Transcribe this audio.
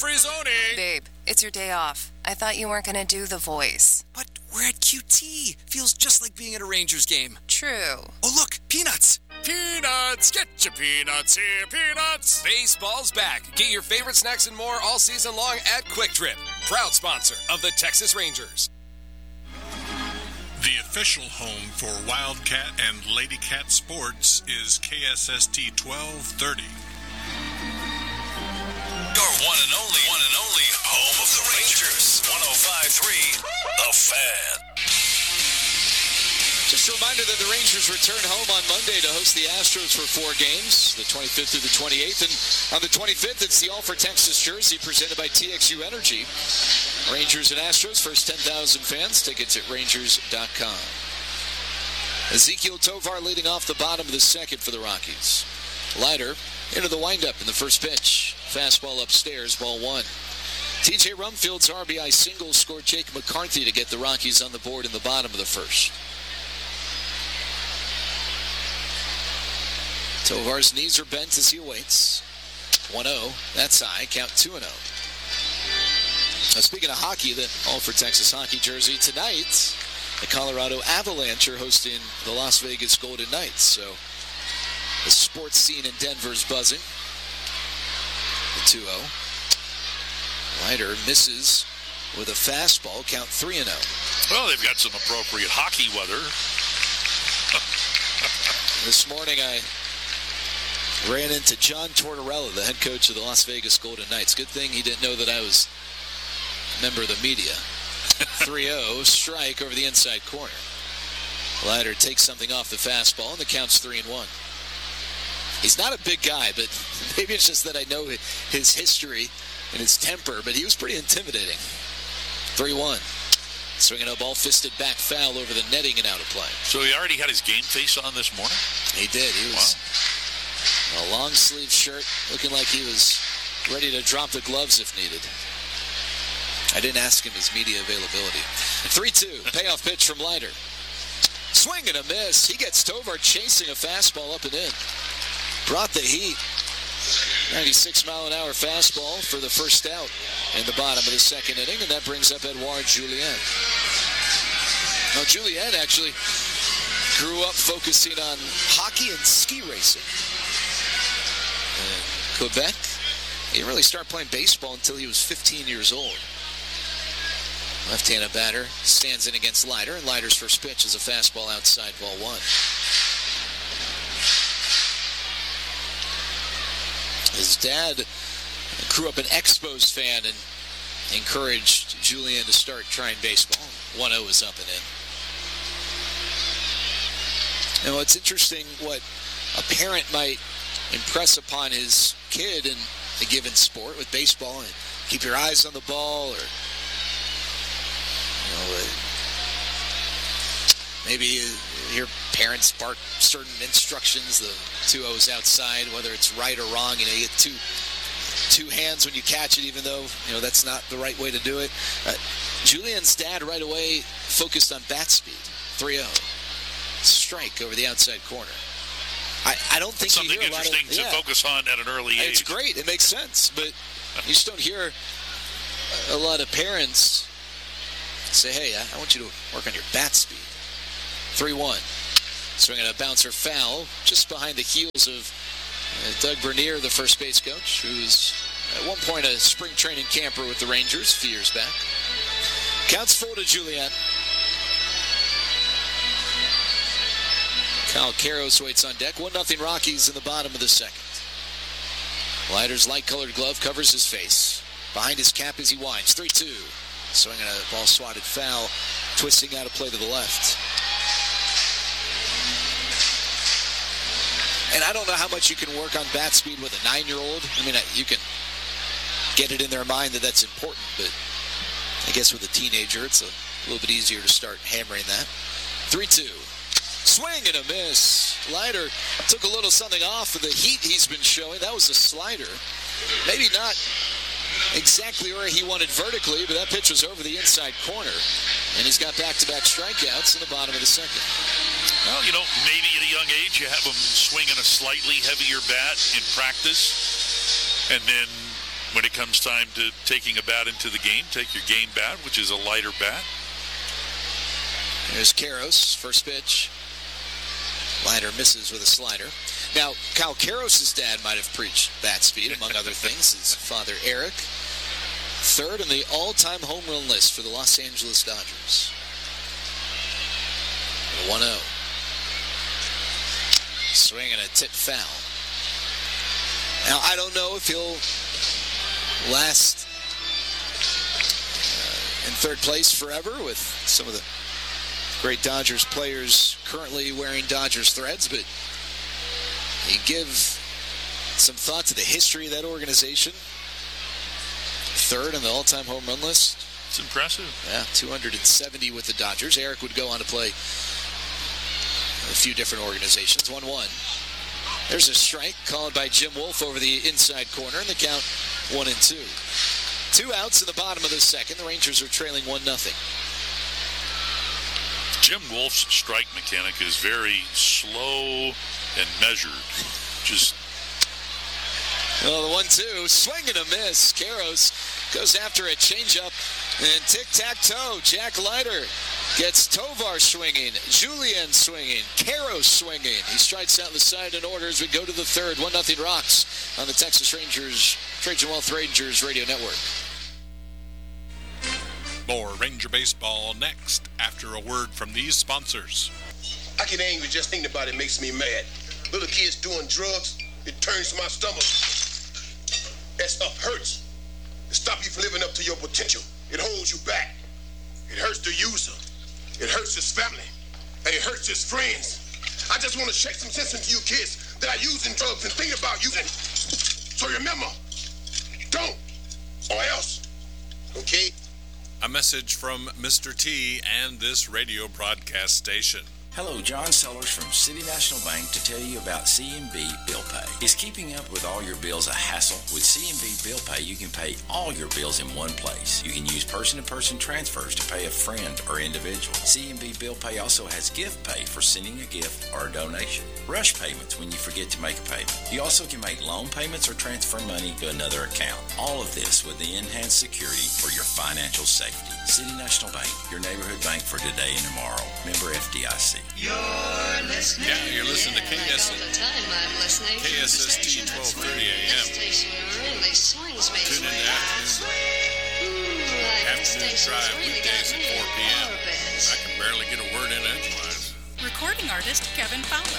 free zoning. Babe, it's your day off. I thought you weren't going to do the voice. But we're at QT. Feels just like being at a Rangers game. True. Oh, look, peanuts. Peanuts. Get your peanuts here, peanuts. Baseball's back. Get your favorite snacks and more all season long at Quick Trip, proud sponsor of the Texas Rangers. The official home for Wildcat and Lady Cat sports is KSST 1230. Your one and only home of the Rangers. 105.3 The Fan. Just a reminder that the Rangers return home on Monday to host the Astros for 4 games, the 25th through the 28th. And on the 25th, it's the All for Texas jersey presented by TXU Energy. Rangers and Astros, first 10,000 fans. Tickets at Rangers.com. Ezequiel Tovar leading off the bottom of the second for the Rockies. Leiter into the windup in the first pitch. Fastball upstairs, ball 1. TJ Rumfield's RBI single scored Jake McCarthy to get the Rockies on the board in the bottom of the first. Tovar's knees are bent as he awaits. 1-0. That's high. Count 2-0. Now, speaking of hockey, the All for Texas hockey jersey tonight, the Colorado Avalanche are hosting the Las Vegas Golden Knights. So the sports scene in Denver's buzzing. The 2-0. Leiter misses with a fastball. Count 3-0. Well, they've got some appropriate hockey weather. This morning I ran into John Tortorella, the head coach of the Las Vegas Golden Knights. Good thing he didn't know that I was a member of the media. 3-0, strike over the inside corner. Leiter takes something off the fastball, and the count's 3-1. He's not a big guy, but maybe it's just that I know his history and his temper, but he was pretty intimidating. 3-1. Swinging a ball-fisted back foul over the netting and out of play. So he already had his game face on this morning? He did. He was a long-sleeve shirt, looking like he was ready to drop the gloves if needed. I didn't ask him his media availability. 3-2, payoff pitch from Leiter. Swing and a miss. He gets Tovar chasing a fastball up and in. Brought the heat. 96-mile-an-hour fastball for the first out in the bottom of the second inning, and that brings up Edouard Julien. Now, Julien actually grew up focusing on hockey and ski racing. In Quebec, he didn't really start playing baseball until he was 15 years old. Left-handed batter stands in against Leiter, and Leiter's first pitch is a fastball outside, ball 1. His dad grew up an Expos fan and encouraged Julien to start trying baseball. 1-0 is up and in. Now, it's interesting what a parent might impress upon his kid in a given sport with baseball, and keep your eyes on the ball, or maybe your parents bark certain instructions. The 2-0's outside, whether it's right or wrong. You get two hands when you catch it, even though that's not the right way to do it. Julien's dad right away focused on bat speed. 3-0, strike over the outside corner. I don't think something you hear interesting to focus on at an early age. It's great. It makes sense, but you just don't hear a lot of parents say, "Hey, I want you to work on your bat speed." 3-1. Swinging a bouncer foul just behind the heels of Doug Bernier, the first base coach, who was at one point a spring training camper with the Rangers a few years back. Counts full to Julien. Kyle Karros waits on deck. 1-0 Rockies in the bottom of the second. Leiter's light-colored glove covers his face. Behind his cap as he winds. 3-2. Swinging a ball swatted foul, twisting out of play to the left. And I don't know how much you can work on bat speed with a 9-year-old. I mean, you can get it in their mind that that's important, but I guess with a teenager, it's a little bit easier to start hammering that. 3-2. Swing and a miss. Leiter took a little something off of the heat he's been showing. That was a slider. Maybe not exactly where he wanted vertically, but that pitch was over the inside corner. And he's got back-to-back strikeouts in the bottom of the second. Well, maybe at a young age you have him swinging a slightly heavier bat in practice, and then when it comes time to taking a bat into the game, take your game bat, which is a lighter bat. There's Karros, first pitch. Leiter misses with a slider. Now, Kyle Karros' dad might have preached bat speed, among other things. His father, Eric. Third on the all-time home run list for the Los Angeles Dodgers. 1-0. Swing and a tip foul. Now, I don't know if he'll last in third place forever with some of the great Dodgers players currently wearing Dodgers threads, but you give some thought to the history of that organization. Third on the all-time home run list. It's impressive. Yeah, 270 with the Dodgers. Eric would go on to play a few different organizations. 1-1. There's a strike called by Jim Wolf over the inside corner, and the count 1-2. 2 outs in the bottom of the second. The Rangers are trailing 1-0. Jim Wolf's strike mechanic is very slow and measured. Just well, the 1-2, swing and a miss. Karros goes after a changeup, and tic-tac-toe. Jack Leiter gets Tovar swinging, Julian swinging, Karros swinging. He strikes out the side in order as we go to the third. 1-0 Rocks on the Texas Rangers, Trajan Wealth Rangers Radio Network. More Ranger Baseball next after a word from these sponsors. I get angry just thinking about it. Makes me mad. Little kids doing drugs, it turns my stomach. That stuff hurts. It stops you from living up to your potential. It holds you back. It hurts the user. It hurts his family. And it hurts his friends. I just want to shake some sense into you kids that are using drugs and thinking about using. So remember, don't, or else. Okay? A message from Mr. T and this radio broadcast station. Hello, John Sellers from City National Bank to tell you about CMB Bill Pay. Is keeping up with all your bills a hassle? With CMB Bill Pay, you can pay all your bills in one place. You can use person-to-person transfers to pay a friend or individual. CMB Bill Pay also has gift pay for sending a gift or a donation. Rush payments when you forget to make a payment. You also can make loan payments or transfer money to another account. All of this with the enhanced security for your financial safety. City National Bank, your neighborhood bank for today and tomorrow. Member FDIC. You're listening. Yeah, you're listening to KSST 1230 AM. Tune in to afternoon drive weekdays at 4 p.m. I can barely get a word in edgewise. Recording artist Kevin Fowler.